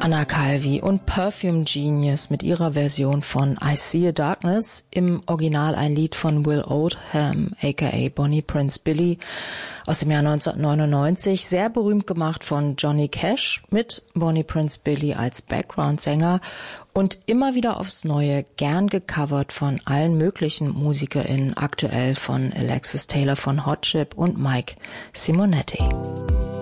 Anna Calvi und Perfume Genius mit ihrer Version von I See a Darkness, im Original ein Lied von Will Oldham, aka Bonnie Prince Billy, aus dem Jahr 1999, sehr berühmt gemacht von Johnny Cash mit Bonnie Prince Billy als Background-Sänger und immer wieder aufs Neue gern gecovert von allen möglichen MusikerInnen, aktuell von Alexis Taylor von Hot Chip und Mike Simonetti.